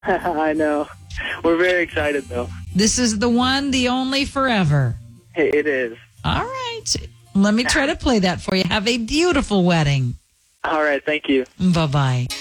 I know. We're very excited, though. This is the one, the only, forever. It is. All right. Let me try to play that for you. Have a beautiful wedding. All right. Thank you. Bye-bye.